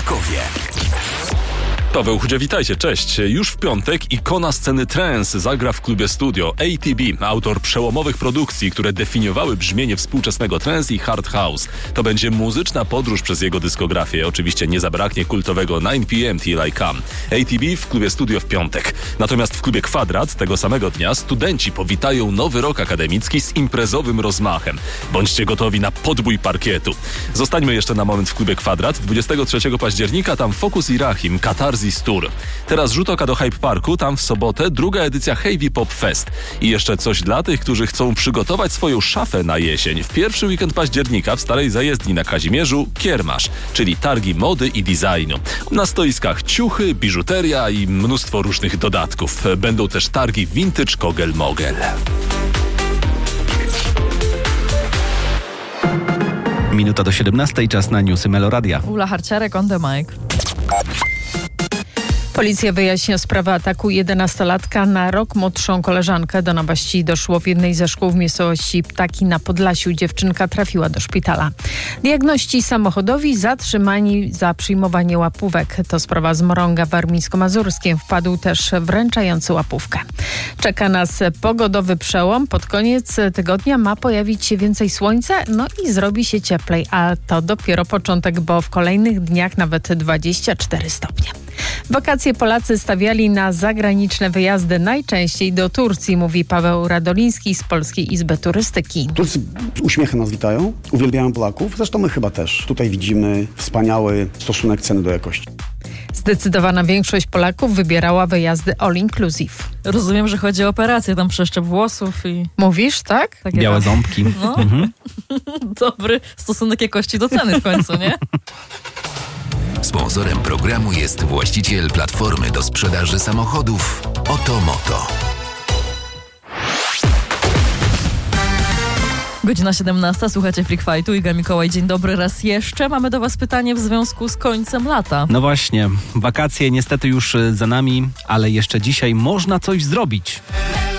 Krakowie. Paweł Chudzie, witajcie, cześć. Już w piątek ikona sceny trance zagra w klubie studio. ATB, autor przełomowych produkcji, które definiowały brzmienie współczesnego trance i hard house. To będzie muzyczna podróż przez jego dyskografię. Oczywiście nie zabraknie kultowego 9 p.m. Till I Come. ATB w klubie studio w piątek. Natomiast w klubie Kwadrat tego samego dnia studenci powitają nowy rok akademicki z imprezowym rozmachem. Bądźcie gotowi na podbój parkietu. Zostańmy jeszcze na moment w klubie Kwadrat. 23 października tam Focus i Rahim, Katarzys Tour. Teraz rzut oka do Hype Parku, tam w sobotę druga edycja Heavy Pop Fest. I jeszcze coś dla tych, którzy chcą przygotować swoją szafę na jesień. W pierwszy weekend października w Starej Zajezdni na Kazimierzu Kiermasz, czyli targi mody i designu. Na stoiskach ciuchy, biżuteria i mnóstwo różnych dodatków. Będą też targi Vintage Kogel Mogel. Minuta do 17, czas na newsy Meloradia. Ula Harciarek on the mic. Policja wyjaśnia sprawę ataku 11-latka na rok młodszą koleżankę. Do napaści doszło w jednej ze szkół w miejscowości Ptaki na Podlasiu. Dziewczynka trafiła do szpitala. Diagności samochodowi zatrzymani za przyjmowanie łapówek. To sprawa z Morąga warmińsko-mazurskim. Wpadł też wręczający łapówkę. Czeka nas pogodowy przełom. Pod koniec tygodnia ma pojawić się więcej słońca, no i zrobi się cieplej. A to dopiero początek, bo w kolejnych dniach nawet 24 stopnie. Wakacje Polacy stawiali na zagraniczne wyjazdy, najczęściej do Turcji, mówi Paweł Radoliński z Polskiej Izby Turystyki. Turcy z uśmiechem nas witają, uwielbiają Polaków, zresztą my chyba też. Tutaj widzimy wspaniały stosunek ceny do jakości. Zdecydowana większość Polaków wybierała wyjazdy all inclusive. Rozumiem, że chodzi o operację, tam przeszczep włosów i... Mówisz, tak? Takie Białe tam. ząbki. No. Dobry stosunek jakości do ceny w końcu, nie? Sponsorem programu jest właściciel platformy do sprzedaży samochodów Otomoto. Godzina 17, słuchacie Freak Fightu. Iga Mikołaj, dzień dobry raz jeszcze. Mamy do was pytanie w związku z końcem lata. No właśnie, wakacje niestety już za nami, ale jeszcze dzisiaj można coś zrobić.